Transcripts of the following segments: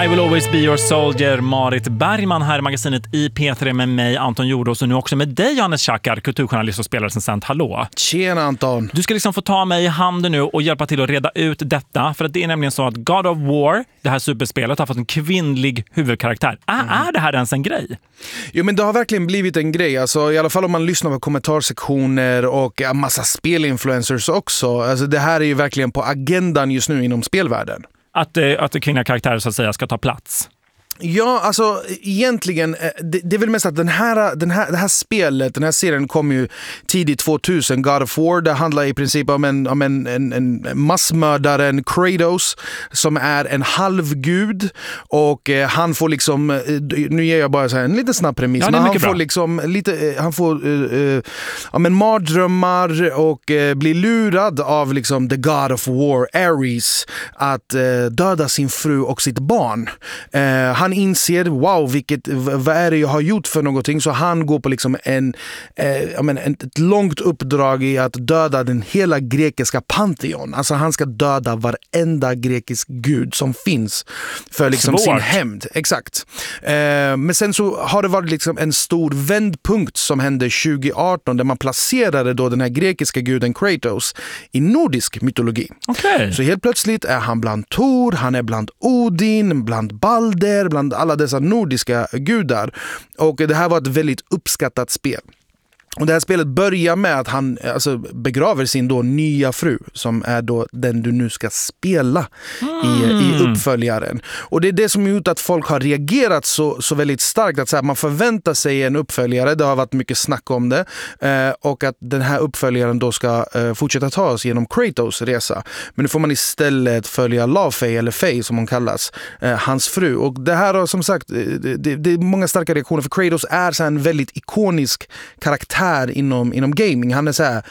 I will always be your soldier. Marit Bergman här i magasinet i P3 med mig, Anton Jordås, och nu också med dig, Johannes Tjackar, kulturjournalist och spelare. Hallå. Tjena Anton. Du ska liksom få ta mig i handen nu och hjälpa till att reda ut detta, för att det är nämligen så att God of War, det här superspelet, har fått en kvinnlig huvudkaraktär. Är det här ens en grej? Jo, men det har verkligen blivit en grej. Alltså, i alla fall om man lyssnar på kommentarsektioner och en massa spelinfluencers också. Alltså, det här är ju verkligen på agendan just nu inom spelvärlden. Att kvinnliga karaktärer så att säga ska ta plats. Ja, alltså egentligen, det är väl mest att det här spelet, den här serien kom ju tidigt 2000, God of War. Det handlar i princip om en massmördaren Kratos som är en halvgud, och han får liksom, nu ger jag bara så här en liten snabb premiss, men han får liksom mardrömmar och blir lurad av liksom the God of War, Ares, att döda sin fru och sitt barn. Han inser, vad är det jag har gjort för någonting, så han går på liksom ett långt uppdrag i att döda den hela grekiska pantheon. Alltså han ska döda varenda grekisk gud som finns för liksom sin hämnd. Exakt. Men sen så har det varit liksom en stor vändpunkt som hände 2018, där man placerade då den här grekiska guden Kratos i nordisk mytologi. Okay. Så helt plötsligt är han bland Thor, han är bland Odin, bland Balder, bland alla dessa nordiska gudar. Och det här var ett väldigt uppskattat spel. Och det här spelet börjar med att han begraver sin då nya fru, som är då den du nu ska spela i uppföljaren. Och det är det som gjort att folk har reagerat så väldigt starkt, att så här, man förväntar sig en uppföljare. Det har varit mycket snack om det, och att den här uppföljaren då ska fortsätta ta oss genom Kratos resa. Men nu får man istället följa Laufey, eller Faye som hon kallas, hans fru. Och det här har som sagt, det är många starka reaktioner, för Kratos är så här en väldigt ikonisk karaktär inom gaming. Han är så här,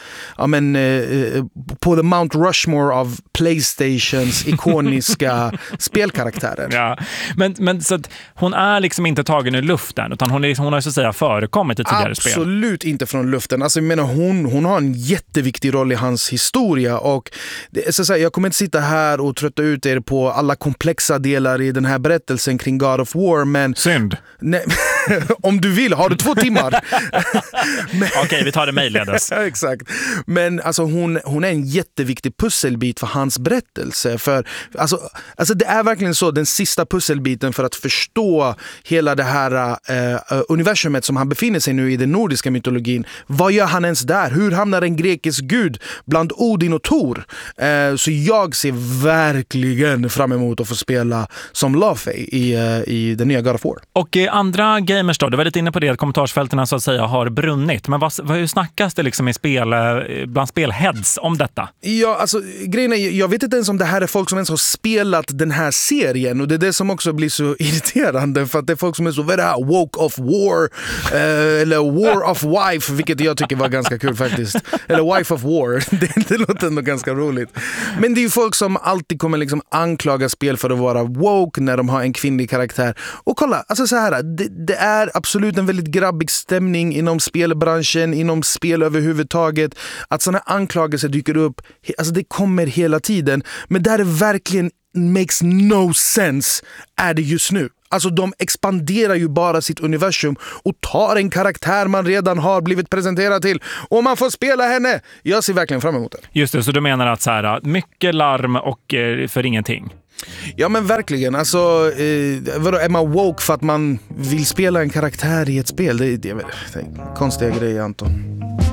på the Mount Rushmore av PlayStations ikoniska spelkaraktärer. Ja, men så att hon är liksom inte tagen ur luften, utan hon har så att säga förekommit i tidigare spel. Absolut inte från luften. Alltså, jag menar, hon har en jätteviktig roll i hans historia, och så att säga, jag kommer inte sitta här och trötta ut er på alla komplexa delar i den här berättelsen kring God of War, men synd. Nej, om du vill, har du 2 timmar. Okej, vi tar det mejlledes. Ja, exakt. Men alltså, hon är en jätteviktig pusselbit för hans berättelse. För alltså det är verkligen så, den sista pusselbiten för att förstå hela det här universumet som han befinner sig nu i, den nordiska mytologin. Vad gör han ens där? Hur hamnar en grekisk gud bland Odin och Thor? Så jag ser verkligen fram emot att få spela som Laufey i den nya God of War. Och andra gamers då, du var lite inne på det att kommentarsfälterna så att säga har brunnit. Men hur snackas det liksom bland spelheads om detta? Ja, alltså grejen är, jag vet inte ens om det här är folk som ens har spelat den här serien, och det är det som också blir så irriterande, för att det är folk som är så, vad är det här? Woke of War, eller War of Wife, vilket jag tycker var ganska kul faktiskt. Eller Wife of War, det låter ändå ganska roligt. Men det är ju folk som alltid kommer liksom anklaga spel för att vara woke när de har en kvinnlig karaktär. Och kolla, alltså så här, det är absolut en väldigt grabbig stämning inom spelbranschen, inom spel överhuvudtaget, att sådana anklagelser dyker upp. Alltså det kommer hela tiden, men där det verkligen makes no sense är det just nu. Alltså de expanderar ju bara sitt universum och tar en karaktär man redan har blivit presenterad till, och man får spela henne. Jag ser verkligen fram emot det. Just det, så du menar att så här, mycket larm och för ingenting? Ja, men verkligen. Alltså, vadå, är man woke för att man vill spela en karaktär i ett spel? Det är konstiga grejer, Anton.